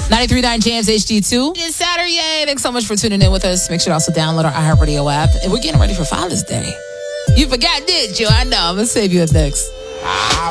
93.9 Jams HD2. It's Saturday. Thanks so much for tuning in with us. Make sure to also download our iHeartRadio app. And we're getting ready for Father's Day. You forgot, did you? I know. I'm going to save you up next.